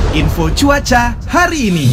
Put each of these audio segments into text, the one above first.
info cuaca hari ini.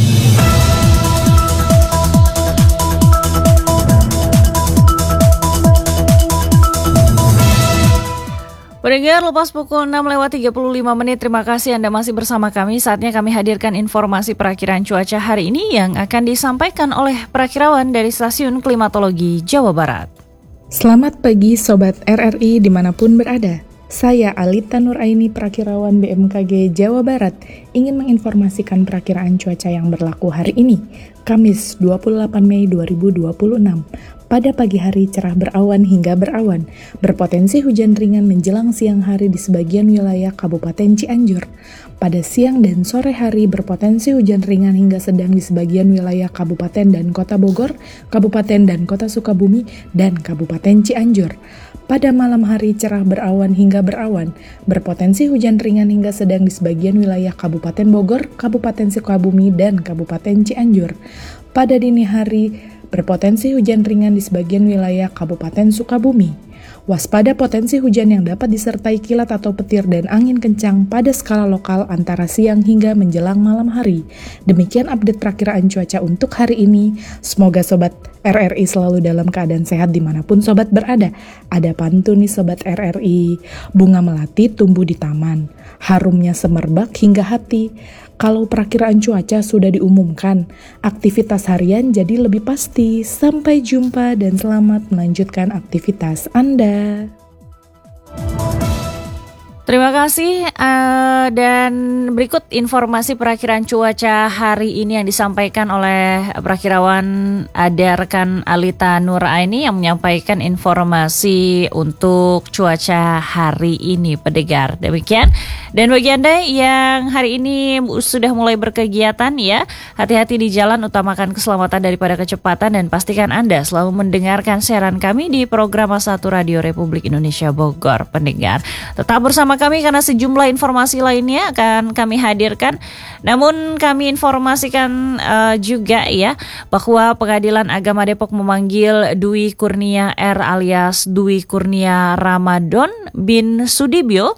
Pendengar, lepas pukul 6:35 terima kasih Anda masih bersama kami. Saatnya kami hadirkan informasi perakiraan cuaca hari ini yang akan disampaikan oleh perakirawan dari Stasiun Klimatologi Jawa Barat. Selamat pagi Sobat RRI dimanapun berada. Saya Alita Nuraini, perakirawan BMKG Jawa Barat, ingin menginformasikan perakiraan cuaca yang berlaku hari ini, Kamis 28 Mei 2026. Pada pagi hari cerah berawan hingga berawan, berpotensi hujan ringan menjelang siang hari di sebagian wilayah Kabupaten Cianjur. Pada siang dan sore hari berpotensi hujan ringan hingga sedang di sebagian wilayah Kabupaten dan Kota Bogor, Kabupaten dan Kota Sukabumi, dan Kabupaten Cianjur. Pada malam hari cerah berawan hingga berawan, berpotensi hujan ringan hingga sedang di sebagian wilayah Kabupaten Bogor, Kabupaten Sukabumi, dan Kabupaten Cianjur. Pada dini hari, berpotensi hujan ringan di sebagian wilayah Kabupaten Sukabumi. Waspada potensi hujan yang dapat disertai kilat atau petir dan angin kencang pada skala lokal antara siang hingga menjelang malam hari. Demikian update perakiraan cuaca untuk hari ini. Semoga Sobat RRI selalu dalam keadaan sehat dimanapun Sobat berada. Ada pantun nih Sobat RRI. Bunga melati tumbuh di taman, harumnya semerbak hingga hati. Kalau perakiraan cuaca sudah diumumkan, aktivitas harian jadi lebih pasti. Sampai jumpa dan selamat melanjutkan aktivitas Anda. Terima kasih dan berikut informasi perakiraan cuaca hari ini yang disampaikan oleh perakirawan ada rekan Alita Nuraini yang menyampaikan informasi untuk cuaca hari ini pendengar. Demikian. Dan bagi Anda yang hari ini sudah mulai berkegiatan ya, hati-hati di jalan, utamakan keselamatan daripada kecepatan dan pastikan Anda selalu mendengarkan siaran kami di program 1 Radio Republik Indonesia Bogor pendengar. Tetap bersama kami karena sejumlah informasi lainnya akan kami hadirkan. Namun kami informasikan juga ya bahwa Pengadilan Agama Depok memanggil Dwi Kurnia R alias Dwi Kurnia Ramadan bin Sudibyo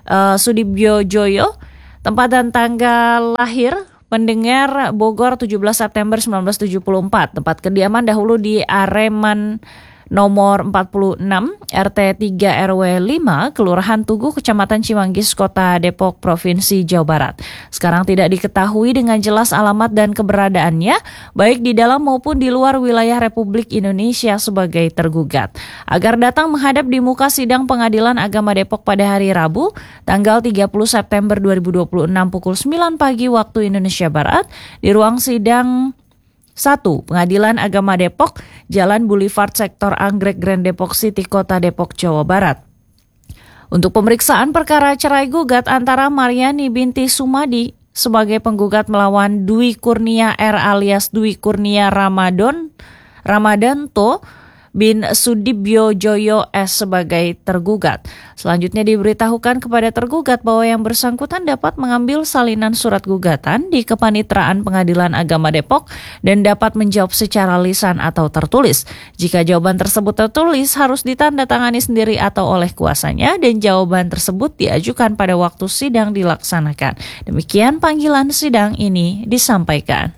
Joyo, tempat dan tanggal lahir pendengar Bogor 17 September 1974, tempat kediaman dahulu di Areman nomor 46, RT 3 RW 5, Kelurahan Tugu, Kecamatan Cimanggis, Kota Depok, Provinsi Jawa Barat. Sekarang tidak diketahui dengan jelas alamat dan keberadaannya, baik di dalam maupun di luar wilayah Republik Indonesia sebagai tergugat. Agar datang menghadap di muka sidang Pengadilan Agama Depok pada hari Rabu, tanggal 30 September 2026 pukul 9 pagi waktu Indonesia Barat, di ruang sidang 1. Pengadilan Agama Depok, Jalan Boulevard Sektor Anggrek Grand Depok City, Kota Depok, Jawa Barat. Untuk pemeriksaan perkara cerai gugat antara Mariani binti Sumadi sebagai penggugat melawan Dwi Kurnia R alias Dwi Kurnia Ramadanto bin Sudibyo Joyo S sebagai tergugat. Selanjutnya diberitahukan kepada tergugat bahwa yang bersangkutan dapat mengambil salinan surat gugatan di Kepanitraan Pengadilan Agama Depok dan dapat menjawab secara lisan atau tertulis. Jika jawaban tersebut tertulis harus ditandatangani sendiri atau oleh kuasanya dan jawaban tersebut diajukan pada waktu sidang dilaksanakan. Demikian panggilan sidang ini disampaikan.